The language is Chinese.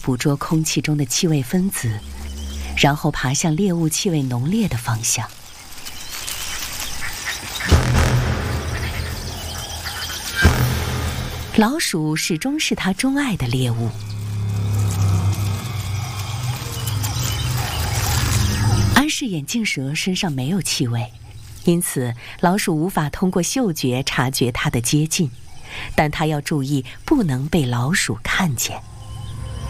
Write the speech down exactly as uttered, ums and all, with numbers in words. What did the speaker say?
捕捉空气中的气味分子，然后爬向猎物气味浓烈的方向。老鼠始终是它钟爱的猎物。安氏眼镜蛇身上没有气味，因此老鼠无法通过嗅觉察觉它的接近，但它要注意不能被老鼠看见。